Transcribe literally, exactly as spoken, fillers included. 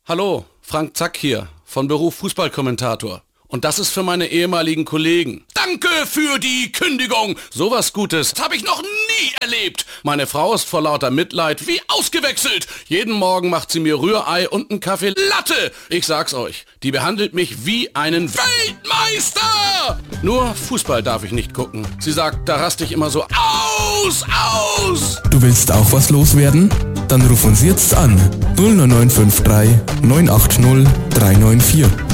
Hallo, Frank Zack hier, von Beruf Fußballkommentator. Und das ist für meine ehemaligen Kollegen. Danke für die Kündigung. Sowas Gutes habe ich noch nie erlebt. Meine Frau ist vor lauter Mitleid wie ausgewechselt. Jeden Morgen macht sie mir Rührei und einen Kaffee Latte. Ich sag's euch, die behandelt mich wie einen Weltmeister. Nur Fußball darf ich nicht gucken. Sie sagt, da raste ich immer so aus, aus. Du willst auch was loswerden? Dann ruf uns jetzt an. null neun neun fünf drei neun acht null drei neun vier.